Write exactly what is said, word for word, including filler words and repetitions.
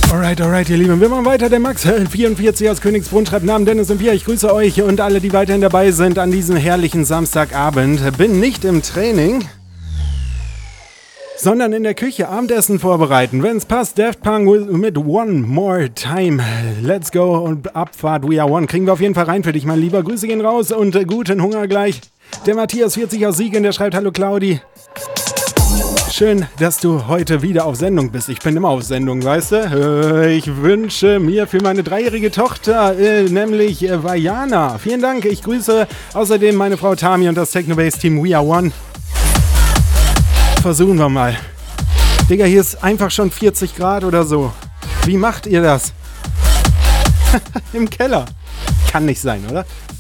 Alright, alright, ihr Lieben. Wir machen weiter. Der Max vierundvierzig aus Königsbrunn schreibt Namen Dennis und Pia. Ich grüße euch und alle, die weiterhin dabei sind an diesem herrlichen Samstagabend. Bin nicht im Training, sondern in der Küche Abendessen vorbereiten. Wenn es passt, Daft Punk mit One More Time. Let's go und Abfahrt We Are One. Kriegen wir auf jeden Fall rein für dich, mein Lieber. Grüße gehen raus und äh, guten Hunger gleich. Der Matthias vierzig aus Siegen, der schreibt Hallo Claudi. Schön, dass du heute wieder auf Sendung bist. Ich bin immer auf Sendung, weißt du? Ich wünsche mir für meine dreijährige Tochter, äh, nämlich äh, Vajana. Vielen Dank. Ich grüße außerdem meine Frau Tami und das Technobase-Team We Are One. Versuchen wir mal. Digga, hier ist einfach schon vierzig Grad oder so. Wie macht ihr das? Im Keller. Kann nicht sein, oder?